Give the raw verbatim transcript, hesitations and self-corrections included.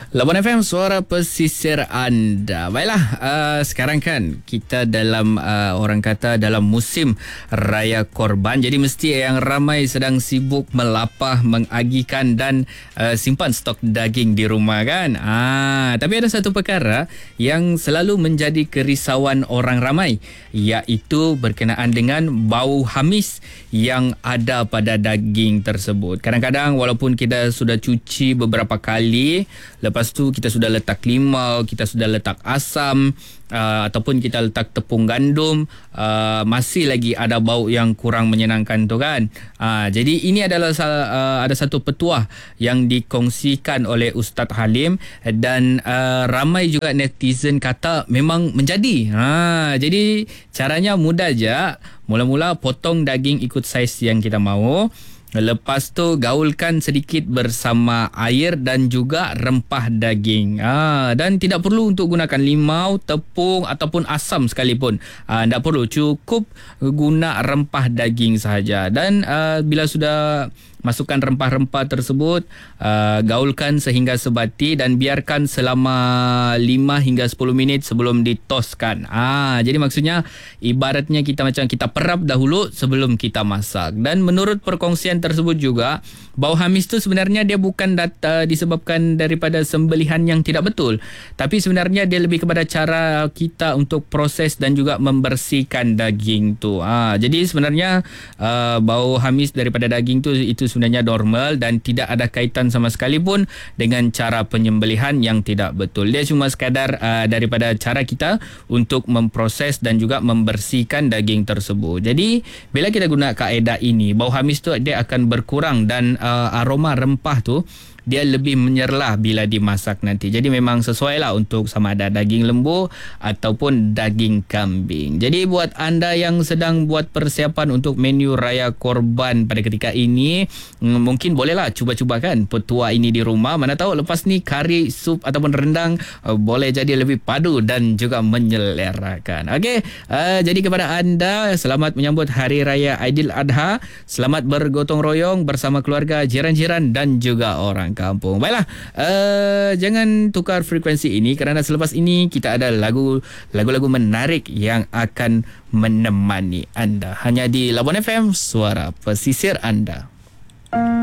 Labuan F M, suara pesisir anda. Baiklah, uh, sekarang kan kita dalam uh, orang kata dalam musim Raya Korban. Jadi mesti yang ramai sedang sibuk melapah, mengagihkan dan uh, simpan stok daging di rumah kan. Ah, tapi ada satu perkara yang selalu menjadi kerisauan orang ramai, iaitu berkenaan dengan bau hamis yang ada pada daging tersebut. Kadang-kadang walaupun kita sudah cuci beberapa kali, lepas tu kita sudah letak limau, kita sudah letak asam, uh, ataupun kita letak tepung gandum, uh, masih lagi ada bau yang kurang menyenangkan tu kan. Uh, jadi ini adalah uh, ada satu petuah yang dikongsikan oleh Ustaz Halim dan uh, ramai juga netizen kata memang menjadi. Uh, jadi caranya mudah je. Mula-mula potong daging ikut saiz yang kita mahu. Lepas tu gaulkan sedikit bersama air dan juga rempah daging. Ah, dan tidak perlu untuk gunakan limau, tepung ataupun asam sekalipun. Ah, tidak perlu, cukup guna rempah daging sahaja. Dan ah, bila sudah masukkan rempah-rempah tersebut, uh, gaulkan sehingga sebati dan biarkan selama lima hingga sepuluh minit sebelum ditoskan. Ah, jadi maksudnya ibaratnya kita macam kita perap dahulu sebelum kita masak. Dan menurut perkongsian tersebut juga, bau hamis tu sebenarnya dia bukan data disebabkan daripada sembelihan yang tidak betul, tapi sebenarnya dia lebih kepada cara kita untuk proses dan juga membersihkan daging tu. Ah, jadi sebenarnya uh, bau hamis daripada daging tu itu sebenarnya normal dan tidak ada kaitan sama sekali pun dengan cara penyembelihan yang tidak betul. Dia cuma sekadar uh, daripada cara kita untuk memproses dan juga membersihkan daging tersebut. Jadi bila kita guna kaedah ini, bau hamis tu dia akan berkurang dan uh, aroma rempah tu dia lebih menyerlah bila dimasak nanti. Jadi memang sesuai lah untuk sama ada daging lembu ataupun daging kambing. Jadi buat anda yang sedang buat persiapan untuk menu Raya Korban pada ketika ini, mungkin bolehlah cuba-cuba kan petua ini di rumah. Mana tahu lepas ni kari, sup ataupun rendang uh, boleh jadi lebih padu dan juga menyelerakan. Okey, uh, jadi kepada anda, selamat menyambut Hari Raya Aidiladha. Selamat bergotong royong bersama keluarga, jiran-jiran dan juga orang kampung. Baiklah, uh, jangan tukar frekuensi ini kerana selepas ini kita ada lagu lagu-lagu menarik yang akan menemani anda hanya di Labuan F M, suara pesisir anda.